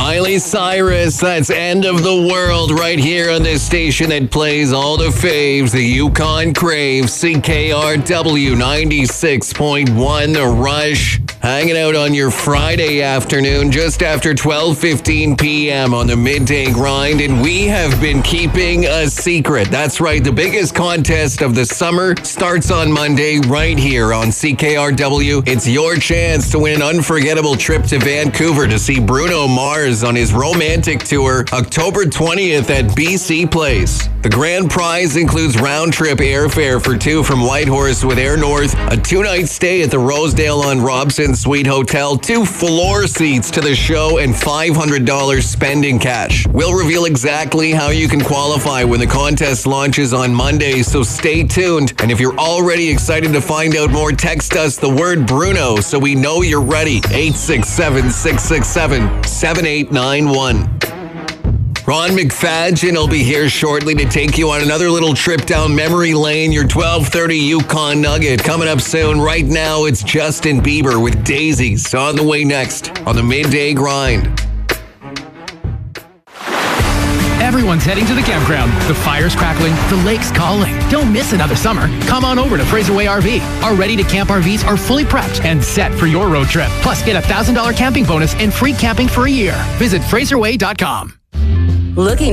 Miley Cyrus, that's End of the World right here on this station that plays all the faves, the Yukon Crave, CKRW 96.1, The Rush. Hanging out on your Friday afternoon just after 12:15 p.m. on the Midday Grind, and we have been keeping a secret. That's right, the biggest contest of the summer starts on Monday right here on CKRW. It's your chance to win an unforgettable trip to Vancouver to see Bruno Mars on his romantic tour October 20th at BC Place. The grand prize includes round-trip airfare for two from Whitehorse with Air North, a 2-night stay at the Rosedale on Robson Suite Hotel, 2 floor seats to the show, and $500 spending cash. We'll reveal exactly how you can qualify when the contest launches on Monday, so stay tuned. And if you're already excited to find out more, text us the word Bruno so we know you're ready. 867-667-7891. Ron McFadgen will be here shortly to take you on another little trip down memory lane. Your 12:30 Yukon Nugget coming up soon. Right now, it's Justin Bieber with Daisies on the way next on the Midday Grind. Everyone's heading to the campground. The fire's crackling, the lake's calling. Don't miss another summer. Come on over to Fraserway RV. Our ready-to-camp RVs are fully prepped and set for your road trip. Plus, get a $1,000 camping bonus and free camping for a year. Visit FraserWay.com. Looking